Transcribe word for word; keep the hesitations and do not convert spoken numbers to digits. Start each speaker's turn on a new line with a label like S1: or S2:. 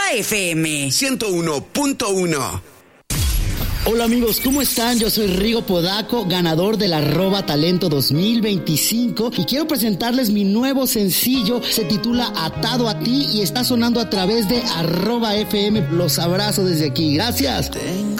S1: F M
S2: ciento uno punto uno.
S3: Hola amigos, ¿cómo están? Yo soy Rigo Podaco, ganador del arroba talento dos mil veinticinco y quiero presentarles mi nuevo sencillo. Se titula Atado a ti y está sonando a través de arroba F M. Los abrazo desde aquí. Gracias.
S4: Tengo